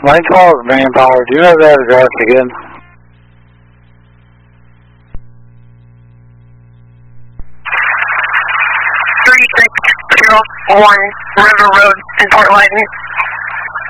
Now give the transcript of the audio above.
Lane 12 Manpower, do you have that address again? 3601 River Road in Port Lightning.